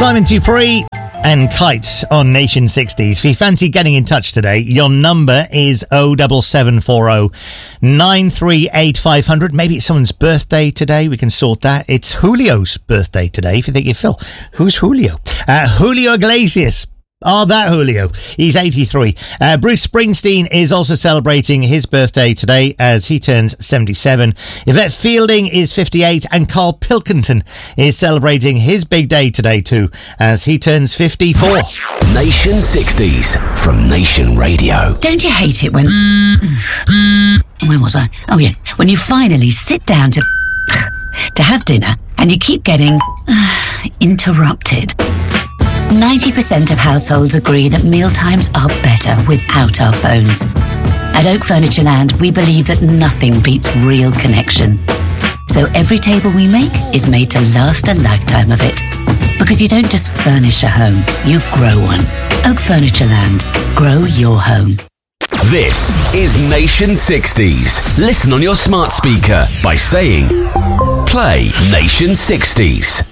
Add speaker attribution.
Speaker 1: Simon Dupree and Kites on Nation 60s. If you fancy getting in touch today, your number is 07740 938 500. Maybe it's someone's birthday today. We can sort that. It's Julio's birthday today. If you think, Phil, who's Julio? Julio Iglesias. Oh, that Julio. He's 83. Bruce Springsteen is also celebrating his birthday today as he turns 77. Yvette Fielding is 58 and Carl Pilkington is celebrating his big day today too as he turns 54.
Speaker 2: Nation 60s from Nation Radio.
Speaker 3: Don't you hate it when... Where was I? Oh yeah. When you finally sit down to have dinner and you keep getting interrupted. 90% of households agree that mealtimes are better without our phones. At Oak Furnitureland, we believe that nothing beats real connection. So every table we make is made to last a lifetime of it. Because you don't just furnish a home, you grow one. Oak Furnitureland. Grow your home.
Speaker 2: This is Nation 60s. Listen on your smart speaker by saying, play Nation 60s.